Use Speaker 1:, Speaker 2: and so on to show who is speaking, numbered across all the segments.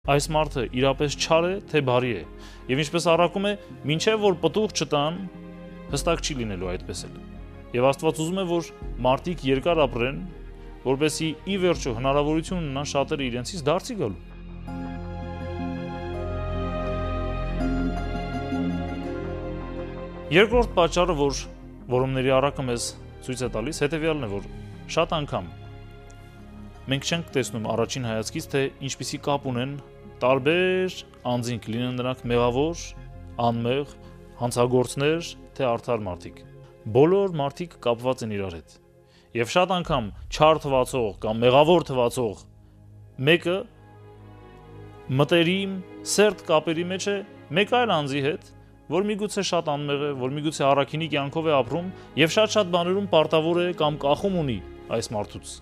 Speaker 1: Այս մարդը իրապես չար է, թե բարի է, եւ ինչպես առաքում է, մինչեւ որ պտուղ չտան, հստակ չի լինելու այդպես էլ։ Եվ Աստված ուզում է, որ մարդիկ երկար ապրեն, որպեսզի ի վերջո հնարավորություն ունենան շատերը իրենցից դարձի գալու։ Երկրորդ պատճառը, որ որոնների առակը մեզ ցույց է տալիս, հետեւյալն է, որ շատ անգամ մենք չենք տեսնում առաջին հայացքից, թե ինչպիսի կապ ունեն տարբեր անձինք, լինեն նրանք մեղավոր, անմեղ, հանցագործներ, թե արդար մարդիկ։ Բոլոր մարդիկ կապված են իրար հետ։ Եվ շատ անգամ չար թվացող կամ մեղավոր թվացող մեկը մտերիմ, սերտ կապերի մեջ է մեկ այլ անձի հետ, որ միգուցե շատ անմեղ է, որ միգուցե առաքինի կյանքով է ապրում եւ շատ բաներում պարտավոր է կամ կախում ունի այս մարդուց։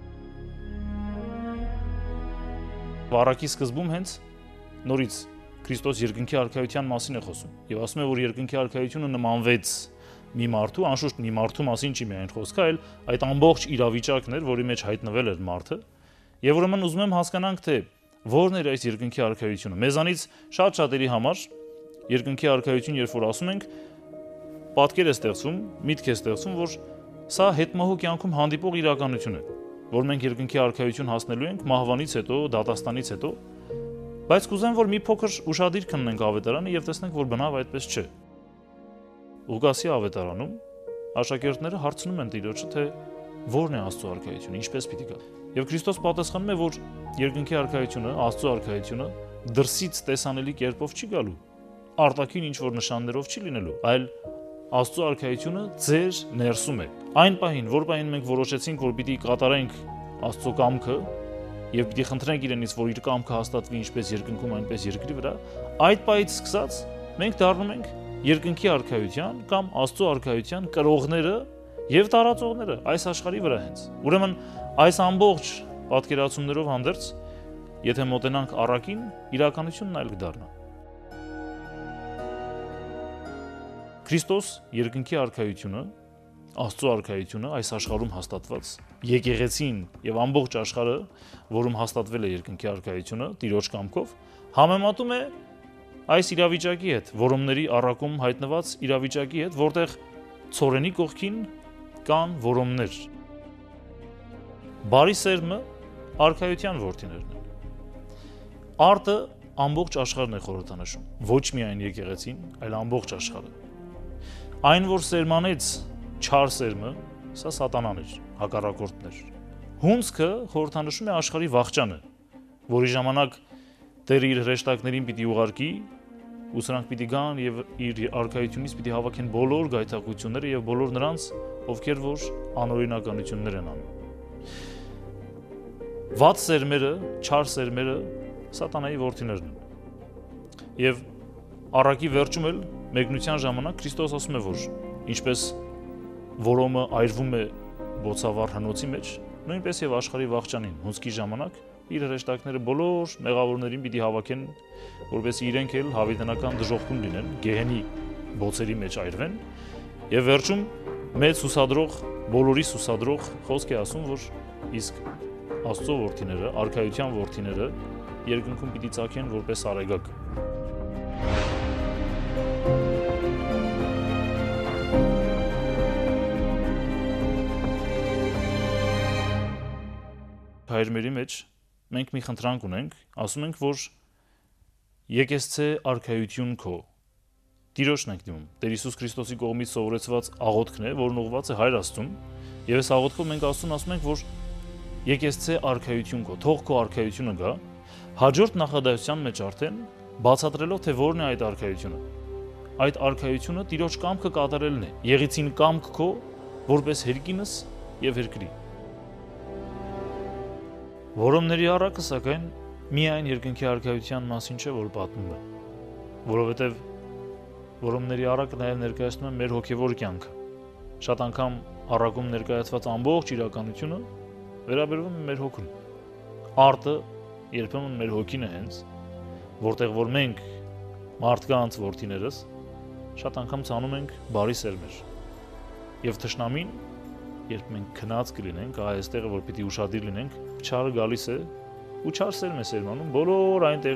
Speaker 1: Վարակի սկզբում հենց նորից Քրիստոս երկնքի արքայության մասին է խոսում եւ ասում է, որ երկնքի արքայությունը նմանվեց մի մարդու, անշուշտ մի մարդու մասին չի միայն խոսքը, այլ այդ ամբողջ իրավիճակն էր, որի մեջ հայտնվել էր մարդը, եւ ուրեմն ուզում եմ հասկանանք, թե որն էր այս երկնքի արքայությունը։ Մեզանից շատերի համար երկնքի արքայություն, երբ որ ասում ենք, պատկեր է ստեղծվում, միտք է ստեղծվում, որ սա հետմահու կյանքում հանդիպող իրականություն է, որ մենք երկնքի արքայություն հասնելու ենք մահվանից հետո, դատաստանից հետո, բայց կուզեմ, որ մի փոքր ուշադիր քննենք ավետարանը եւ տեսնենք, որ բնավ այդպես չէ։ Ղուկասի ավետարանում աշակերտները հարցնում են Տիրոջը, թե որն է Աստծո արքայությունը, ինչպես պիտի գա։ Եվ Քրիստոս պատասխանում է, որ երկնքի արքայությունը, Աստծո արքայությունը դրսից տեսանելի կերպով չի գալու, արտաքին ինչ որ նշաններով չի լինելու, այլ Աստծո արքայությունը ձեր ներսում է։ Այն պահին, որ պահին մենք որոշեցինք, որ պիտի կատարենք Աստծո կամքը եւ պիտի խնդրենք իրենից, որ իր կամքը հաստատվի ինչպես երկնքում, այնպես երկրի վրա, այդ պահից սկսած մենք դառնում ենք երկնքի արքայության կամ Աստծո արքայության կրողները եւ տարածողները այս աշխարհի վրա հենց։ Ուրեմն այս ամբողջ պատկերացումներով հանդերձ, եթե մոտենանք առակին, իրականությունն այլ կդառնա։ Քրիստոս երկնքի արքայությունը, Աստծո արքայությունը այս աշխարհում հաստատված եկեղեցին եւ ամբողջ աշխարհը, որում հաստատվել է երկնքի արքայությունը Տիրոջ կամքով, համեմատում է այս իրավիճակի հետ, որոմների առակում հայտնված իրավիճակի հետ, որտեղ ցորենի կողքին կան որոմներ։ Բարի սերմը արքայության որդիներն են։ Արտը ամբողջ աշխարհն է խորհրդանշում, ոչ միայն եկեղեցին, այլ ամբողջ աշխարհը։ Այն, որ սերմանեց չար սերմը, սա սատանան էր, հակառակորդն էր։ Հունձքը խորհրդանշում է աշխարհի վախճանը, որի ժամանակ Տերը իր հրեշտակներին պիտի ուղարկի, ու սրանք պիտի գան եւ իր արքայությունից պիտի հավաքեն բոլոր գայթակղությունները եւ բոլոր նրանց, ովքեր որ անօրինականություններ են անում։ Վատ սերմերը, չար սերմերը սատանայի որդիներն են։ Եվ առակի վերջում էլ մեկնության ժամանակ Քրիստոս ասում է, որ ինչպես որոմը այրվում է բոցավառ հնոցի մեջ, նույնպես եւ աշխարհի վախճանին հունձքի ժամանակ իր հրեշտակները բոլոր մեղավորներին պիտի հավաքեն, որպեսզի իրենք էլ հավիտենական դժոխքում լինեն, գեհենի բոցերի մեջ այրվեն, եւ վերջում մեծ հուսադրող, բոլորի հուսադրող խոսք է ասում, որ իսկ Աստծո որդիները, արքայության որդիները երկնքում պիտի ծագեն որպես արեգակ։ Հայրմերի մեջ մենք մի խնդրանք ունենք, ասում ենք, որ եկեսցե արքայություն քո։ Տիրոջն ենք դիմում։ Տեր Հիսուս Քրիստոսի կողմից սովորեցված աղոթքն է, որն ուղղված է Հայր Աստծուն, եւ այս աղոթքով մենք Աստծուն ասում ենք, որ եկեսցե արքայություն քո, թող քո արքայությունը գա, հաջորդ նախադասության մեջ արդեն բացատրելով, թե որն է այդ արքայությունը։ Այդ արքայությունը Տիրոջ կամքը կատարելն է։ Եղիցին կամք քո, որպես հերկինս եւ հերկրի։ Որոմների առակը, սակայն, միայն երկնքի արքայության մասին չէ, որ պատմում է, որովհետև որոմների առակը նաև ներկայացնում է մեր հոգևոր կյանքը։ Շատ անգամ առակում ներկայացված ամբողջ իրականությունը վերաբերվում է մեր հոգուն։ Արտը երբեմն մեր հոգին է հենց, որտեղ որ մենք մարդկանց որդիներս շատ անգամ ցանում ենք բարի սերմեր։ Եվ թշնամին, երբ մենք քնած կլինենք, այստեղը որ պիտի ուշադիր լինենք, չարը գալիս է ու 4 սերմ է սերմանում բոլոր այն